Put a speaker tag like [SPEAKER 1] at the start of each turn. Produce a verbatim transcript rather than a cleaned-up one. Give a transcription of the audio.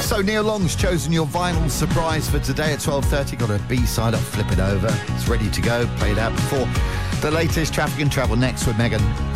[SPEAKER 1] So Neil Long's chosen your vinyl surprise for today at twelve thirty. Got a B-side up, flip it over. It's ready to go. Played out before. The latest Traffic and Travel next with Megan.